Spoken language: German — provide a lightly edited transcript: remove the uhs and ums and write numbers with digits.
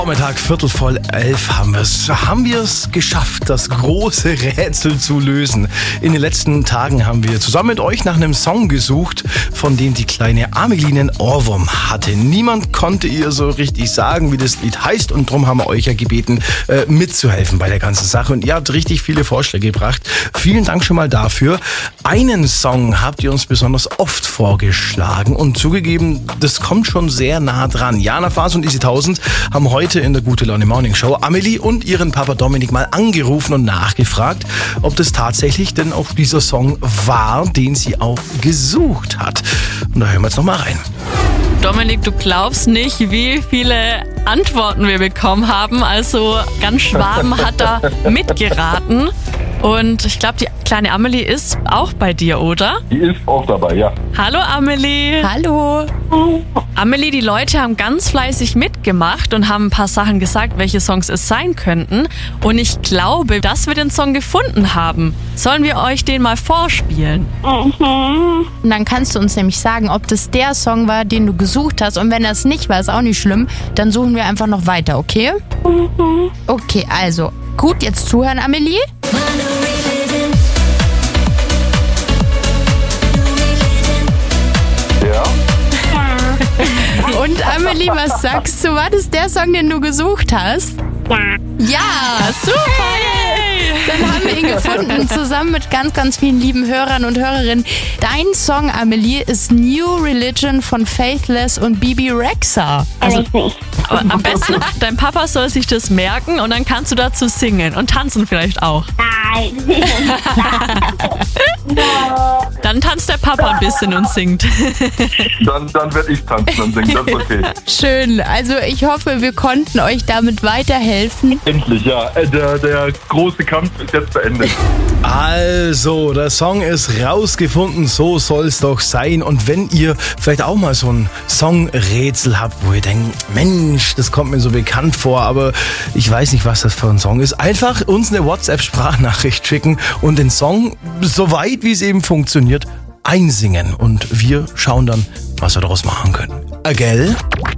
Vormittag, 11:15 haben wir es geschafft, das große Rätsel zu lösen. In den letzten Tagen haben wir zusammen mit euch nach einem Song gesucht, von dem die kleine Amelie einen Ohrwurm hatte. Niemand konnte ihr so richtig sagen, wie das Lied heißt, und darum haben wir euch ja gebeten, mitzuhelfen bei der ganzen Sache. Und ihr habt richtig viele Vorschläge gebracht. Vielen Dank schon mal dafür. Einen Song habt ihr uns besonders oft vorgeschlagen und zugegeben, das kommt schon sehr nah dran. Jana Faas und Isi 1000 haben heute in der Gute Laune Morning Show Amelie und ihren Papa Dominik mal angerufen und nachgefragt, ob das tatsächlich denn auch dieser Song war, den sie auch gesucht hat. Und da hören wir jetzt noch mal rein. Dominik, du glaubst nicht, wie viele Antworten wir bekommen haben. Also ganz Schwaben hat da mitgeraten. Und ich glaube, die kleine Amelie ist auch bei dir, oder? Die ist auch dabei, ja. Hallo Amelie. Hallo. Amelie, die Leute haben ganz fleißig mitgemacht und haben ein paar Sachen gesagt, welche Songs es sein könnten. Und ich glaube, dass wir den Song gefunden haben. Sollen wir euch den mal vorspielen? Und dann kannst du uns nämlich sagen, ob das der Song war, den du gesucht hast. Und wenn das nicht war, ist auch nicht schlimm. Dann suchen wir einfach noch weiter, okay? Okay, also gut, jetzt zuhören, Amelie. Ja. Und Amelie, was sagst du? War das der Song, den du gesucht hast? Ja, super! Dann haben wir ihn gefunden, zusammen mit ganz, ganz vielen lieben Hörern und Hörerinnen. Dein Song, Amelie, ist New Religion von Faithless und Bibi Rexha. Also, aber am besten, dein Papa soll sich das merken und dann kannst du dazu singen und tanzen vielleicht auch. Nein. Dann tanzt der Papa ein bisschen und singt. Dann werde ich tanzen und singen, das ist okay. Schön, also ich hoffe, wir konnten euch damit weiterhelfen. Endlich, ja. Der große Kampf ist jetzt beendet. Also, der Song ist rausgefunden, so soll's doch sein. Und wenn ihr vielleicht auch mal so ein Songrätsel habt, wo ihr denkt, Mensch, das kommt mir so bekannt vor, aber ich weiß nicht, was das für ein Song ist, einfach uns eine WhatsApp-Sprachnachricht schicken und den Song, so weit wie es eben funktioniert, einsingen. Und wir schauen dann, was wir daraus machen können. Gell?